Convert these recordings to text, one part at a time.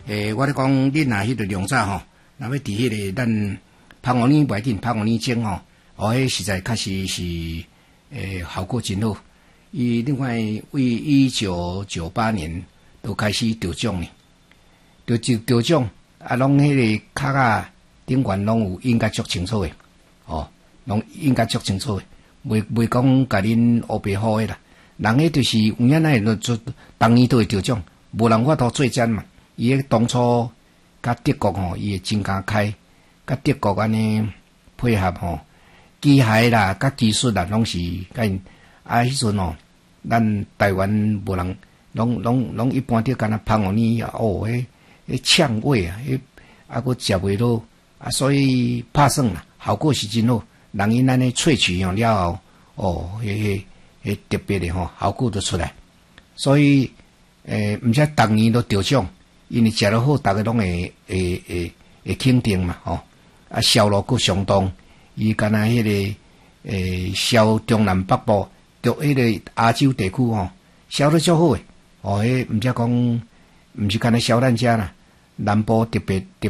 我咧讲，恁若迄个量早吼，若要伫迄个咱芳王奶袂紧，芳王奶精吼，迄实在确实是效果真好。伊另外为1998年都开始得奖呢，得奖啊，拢迄个脚啊顶悬拢有应该足清楚诶，拢应该足清楚诶，袂讲甲恁黑白好诶啦。人迄就是有影那会做，当年都会得奖，无人法度作战嘛。伊迄当初甲德国吼，伊会真敢开，甲德国安尼配合吼，机械啦、甲技术啦，拢是甲因迄阵吼，咱台湾无人，拢一般着敢若芳王奶迄呛味啊，佫食袂落啊，所以拍算啦，效果是真好。人因安尼萃取用了后，迄特别的吼，效果就出来。所以毋则逐年都得奖。因为食得好，大家拢会肯定嘛，啊，销路佫相当。伊敢若迄个销中南北部，迄个亚洲地区销得足好诶。迄毋则讲，毋是敢若销咱遮啦，南部特别多，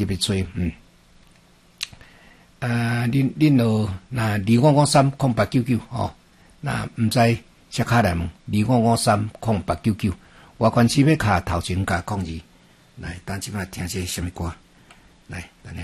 恁落那25530899那毋知写卡来问25530899，我关心要卡头前甲讲字。来，等即摆听些什么歌？来，等下。